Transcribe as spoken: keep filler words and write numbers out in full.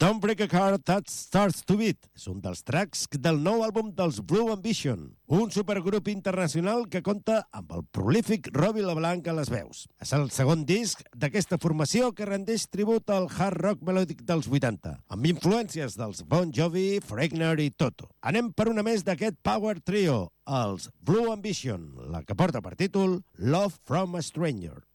Don't Break a Heart That Starts to Beat és un dels tracks del nou àlbum dels Blue Ambition, un supergrup internacional que compta amb el prolífic Robbie LeBlanc a les veus. És el segon disc d'aquesta formació que rendeix tribut al hard rock melòdic dels vuitanta, amb influències dels Bon Jovi, Fregner i Toto. Anem per una més d'aquest power trio, els Blue Ambition, la que porta per títol Love from a Stranger.